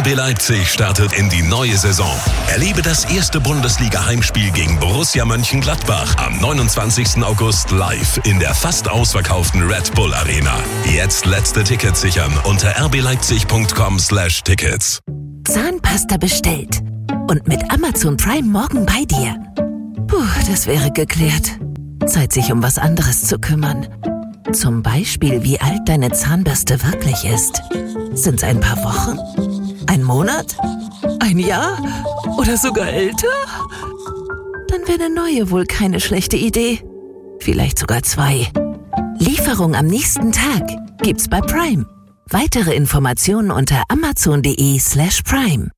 RB Leipzig startet in die neue Saison. Erlebe das erste Bundesliga-Heimspiel gegen Borussia Mönchengladbach am 29. August live in der fast ausverkauften Red Bull Arena. Jetzt letzte Tickets sichern unter rbleipzig.com/Tickets. Zahnpasta bestellt. Und mit Amazon Prime morgen bei dir. Puh, das wäre geklärt. Zeit, sich um was anderes zu kümmern. Zum Beispiel, wie alt deine Zahnbürste wirklich ist. Sind's ein paar Wochen? Ein Monat? Ein Jahr? Oder sogar älter? Dann wäre eine neue wohl keine schlechte Idee. Vielleicht sogar 2. Lieferung am nächsten Tag gibt's bei Prime. Weitere Informationen unter amazon.de/Prime.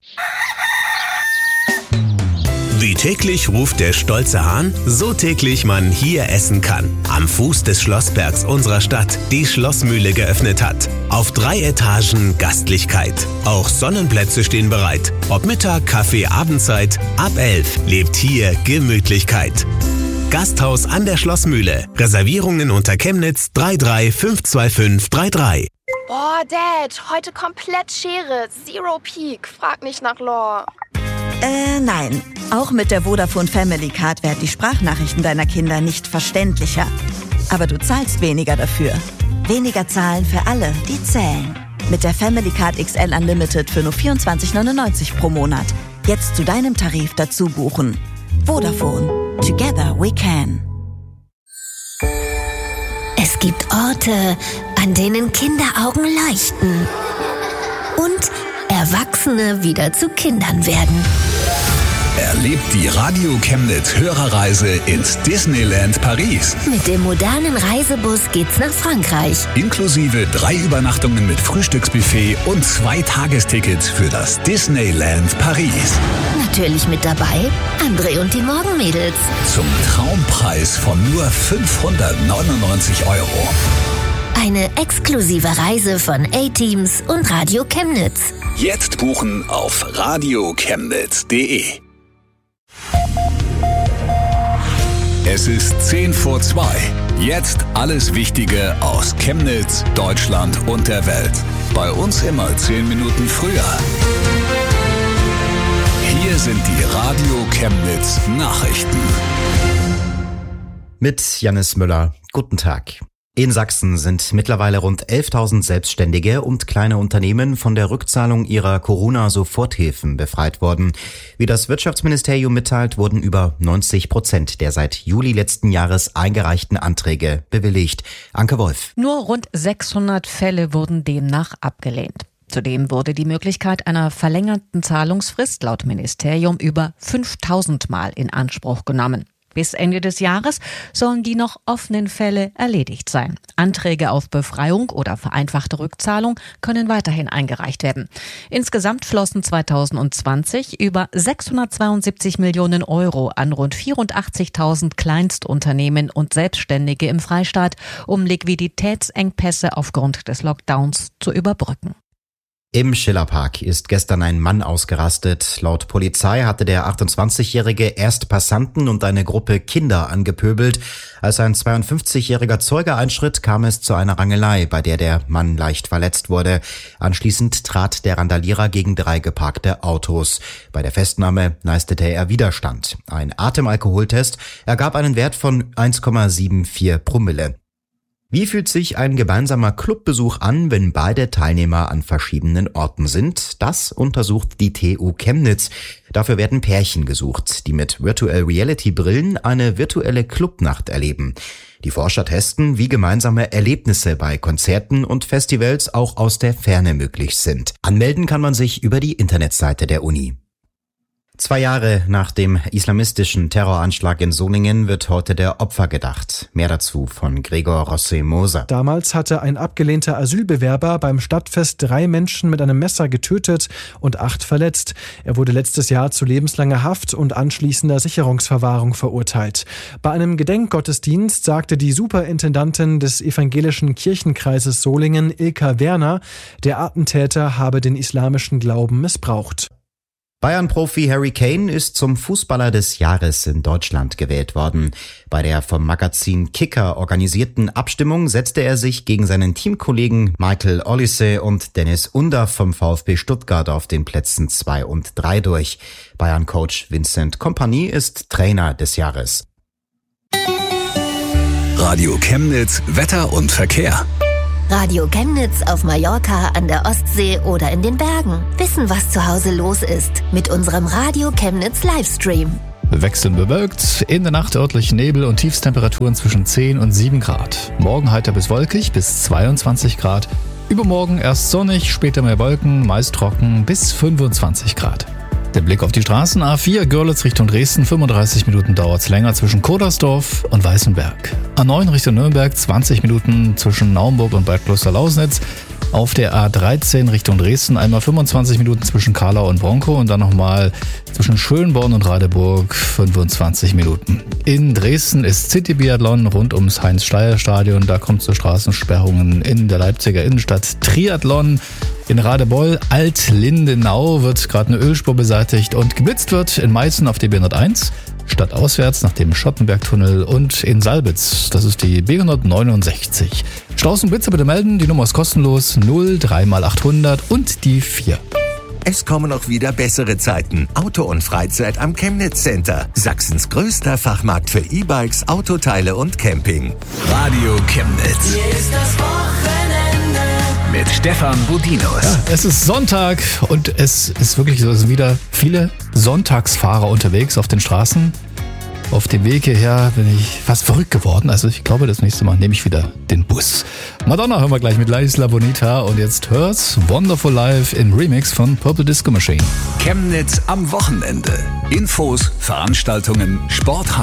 Wie täglich ruft der stolze Hahn, so täglich man hier essen kann. Am Fuß des Schlossbergs unserer Stadt die Schlossmühle geöffnet hat. Auf 3 Etagen Gastlichkeit. Auch Sonnenplätze stehen bereit. Ob Mittag, Kaffee, Abendzeit, ab 11 lebt hier Gemütlichkeit. Gasthaus an der Schlossmühle. Reservierungen unter Chemnitz 3352533. Boah, Dad, heute komplett Schere. Zero Peak. Frag nicht nach Lore. Nein. Auch mit der Vodafone Family Card werden die Sprachnachrichten deiner Kinder nicht verständlicher. Aber du zahlst weniger dafür. Weniger zahlen für alle, die zählen. Mit der Family Card XL Unlimited für nur 24,99 pro Monat. Jetzt zu deinem Tarif dazu buchen. Vodafone. Together we can. Es gibt Orte, an denen Kinderaugen leuchten. Und Erwachsene wieder zu Kindern werden. Erlebt die Radio Chemnitz Hörerreise ins Disneyland Paris. Mit dem modernen Reisebus geht's nach Frankreich. Inklusive 3 Übernachtungen mit Frühstücksbuffet und 2 Tagestickets für das Disneyland Paris. Natürlich mit dabei André und die Morgenmädels. Zum Traumpreis von nur 599 €. Eine exklusive Reise von A-Teams und Radio Chemnitz. Jetzt buchen auf radiochemnitz.de. Es ist 1:10. Jetzt alles Wichtige aus Chemnitz, Deutschland und der Welt. Bei uns immer 10 Minuten früher. Hier sind die Radio Chemnitz Nachrichten. Mit Jannis Müller. Guten Tag. In Sachsen sind mittlerweile rund 11.000 Selbstständige und kleine Unternehmen von der Rückzahlung ihrer Corona-Soforthilfen befreit worden. Wie das Wirtschaftsministerium mitteilt, wurden über 90% der seit Juli letzten Jahres eingereichten Anträge bewilligt. Anke Wolf. Nur rund 600 Fälle wurden demnach abgelehnt. Zudem wurde die Möglichkeit einer verlängerten Zahlungsfrist laut Ministerium über 5.000 Mal in Anspruch genommen. Bis Ende des Jahres sollen die noch offenen Fälle erledigt sein. Anträge auf Befreiung oder vereinfachte Rückzahlung können weiterhin eingereicht werden. Insgesamt flossen 2020 über 672 Millionen € an rund 84.000 Kleinstunternehmen und Selbstständige im Freistaat, um Liquiditätsengpässe aufgrund des Lockdowns zu überbrücken. Im Schillerpark ist gestern ein Mann ausgerastet. Laut Polizei hatte der 28-Jährige erst Passanten und eine Gruppe Kinder angepöbelt. Als ein 52-jähriger Zeuge einschritt, kam es zu einer Rangelei, bei der der Mann leicht verletzt wurde. Anschließend trat der Randalierer gegen 3 geparkte Autos. Bei der Festnahme leistete er Widerstand. Ein Atemalkoholtest ergab einen Wert von 1,74 Promille. Wie fühlt sich ein gemeinsamer Clubbesuch an, wenn beide Teilnehmer an verschiedenen Orten sind? Das untersucht die TU Chemnitz. Dafür werden Pärchen gesucht, die mit Virtual Reality Brillen eine virtuelle Clubnacht erleben. Die Forscher testen, wie gemeinsame Erlebnisse bei Konzerten und Festivals auch aus der Ferne möglich sind. Anmelden kann man sich über die Internetseite der Uni. 2 Jahre nach dem islamistischen Terroranschlag in Solingen wird heute der Opfer gedacht. Mehr dazu von Gregor Rossi-Moser. Damals hatte ein abgelehnter Asylbewerber beim Stadtfest 3 Menschen mit einem Messer getötet und 8 verletzt. Er wurde letztes Jahr zu lebenslanger Haft und anschließender Sicherungsverwahrung verurteilt. Bei einem Gedenkgottesdienst sagte die Superintendantin des evangelischen Kirchenkreises Solingen, Ilka Werner, der Attentäter habe den islamischen Glauben missbraucht. Bayern-Profi Harry Kane ist zum Fußballer des Jahres in Deutschland gewählt worden. Bei der vom Magazin Kicker organisierten Abstimmung setzte er sich gegen seinen Teamkollegen Michael Olise und Dennis Under vom VfB Stuttgart auf den Plätzen 2 und 3 durch. Bayern-Coach Vincent Kompany ist Trainer des Jahres. Radio Chemnitz, Wetter und Verkehr. Radio Chemnitz auf Mallorca, an der Ostsee oder in den Bergen. Wissen, was zu Hause los ist, mit unserem Radio Chemnitz Livestream. Wechselnd bewölkt, in der Nacht örtlich Nebel und Tiefstemperaturen zwischen 10 und 7 Grad. Morgen heiter bis wolkig bis 22 Grad. Übermorgen erst sonnig, später mehr Wolken, meist trocken bis 25 Grad. Der Blick auf die Straßen: A4 Görlitz Richtung Dresden, 35 Minuten dauert's länger zwischen Kodersdorf und Weißenberg. A9 Richtung Nürnberg, 20 Minuten zwischen Naumburg und Bad Kloster-Lausnitz. Auf der A13 Richtung Dresden einmal 25 Minuten zwischen Kahlau und Bronkow und dann nochmal zwischen Schönborn und Radeburg 25 Minuten. In Dresden ist City-Biathlon rund ums Heinz-Steier-Stadion. Da kommt es zu Straßensperrungen in der Leipziger Innenstadt. Triathlon in Radebeul, Alt-Lindenau wird gerade eine Ölspur beseitigt und geblitzt wird in Meißen auf der B101, stadtauswärts nach dem Schottenbergtunnel und in Salbitz, das ist die B169. Staus und Blitzer bitte melden, die Nummer ist kostenlos, 03x800 und die 4. Es kommen auch wieder bessere Zeiten. Auto und Freizeit am Chemnitz Center. Sachsens größter Fachmarkt für E-Bikes, Autoteile und Camping. Radio Chemnitz. Hier ist das Wochenende mit Stefan Budinus. Ja, es ist Sonntag und es ist wirklich so, es sind wieder viele Sonntagsfahrer unterwegs auf den Straßen. Auf dem Weg hierher bin ich fast verrückt geworden. Also ich glaube, das nächste Mal nehme ich wieder den Bus. Madonna hören wir gleich mit La Isla Bonita und jetzt hört's Wonderful Life im Remix von Purple Disco Machine. Chemnitz am Wochenende. Infos, Veranstaltungen, Sport.